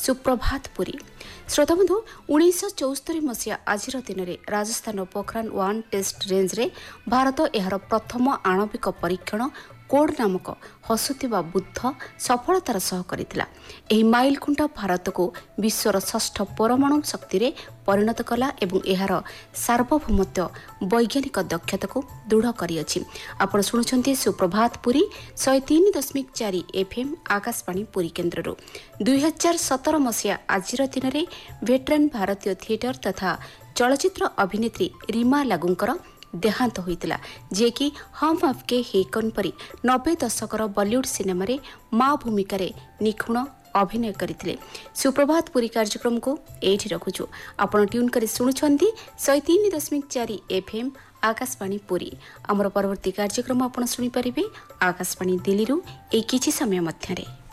सुप्रभात पुरी श्रोताबंधु 1974 मसीहा आज दिन में राजस्थान पोखरान 1 टेस्ट रेंज रे भारत यार प्रथम आणविक परीक्षण कोड नामक हसुवा बुद्ध सफलतार सह करितला। एही माइल खुंट भारत को विश्वर षष्ठ परमाणु शक्ति रे परिणत कला एवं एहार सार्वभौमत्व वैज्ञानिक दक्षता को दृढ़ करियछि। आपण सुनुछन्ती सुप्रभात पुरी 103.4 FM आकाशवाणी पुरी केन्द्ररो 2017 मसीहा आज दिन में वेटरान भारतीय थिएटर तथा चलचित्र अभिनेत्री रीमा लागूंकर देहांत होइतिला जे कि हम आपके हेकन परी 90 दशकर बॉलीवुड सिनेमा रे माँ भूमिका रे निखुण अभिनय करथिले। सुप्रभात पुरी कार्यक्रम को एठी रखुछु। आपण ट्यून करी सुनुछन्ती 103.4 FM आकाशवाणी पुरी। हमर परवर्ती कार्यक्रम आपण सुनि परिबे आकाशवाणी दिल्ली रु ए किछि समय मध्यरे।